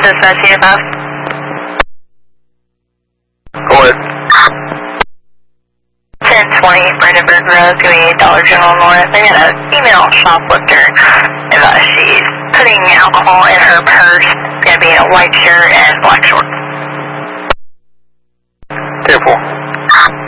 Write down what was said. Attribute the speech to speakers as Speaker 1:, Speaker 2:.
Speaker 1: This is Cedar Pass.
Speaker 2: Go ahead.
Speaker 1: 1020 Brandenburg Road, going to Dollar General North. I got a female shoplifter. She's putting alcohol in her purse. It's going to be in a white shirt and black shorts.